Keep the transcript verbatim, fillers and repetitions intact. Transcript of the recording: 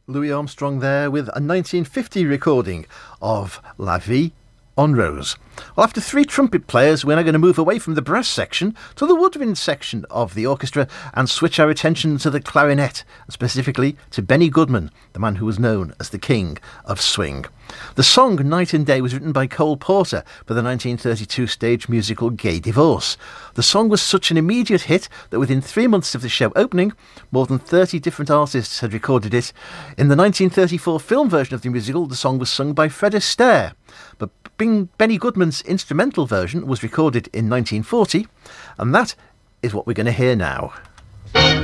Louis Armstrong there with a nineteen fifty recording of La Vie en Rose. Well, after three trumpet players, we're now going to move away from the brass section to the woodwind section of the orchestra and switch our attention to the clarinet, specifically to Benny Goodman, the man who was known as the King of Swing. The song Night and Day was written by Cole Porter for the nineteen thirty-two stage musical Gay Divorce. The song was such an immediate hit that within three months of the show opening, more than thirty different artists had recorded it. In the nineteen thirty-four film version of the musical, the song was sung by Fred Astaire. But Bing, Benny Goodman's instrumental version was recorded in nineteen forty, and that is what we're going to hear now.